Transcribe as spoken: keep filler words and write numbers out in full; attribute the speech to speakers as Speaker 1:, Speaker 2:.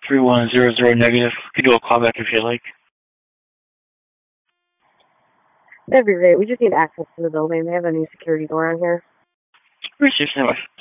Speaker 1: three one zero zero negative. You can do a callback if you like.
Speaker 2: That'd be great. We just need access to the building. They have a new security door on here.
Speaker 1: Appreciate it.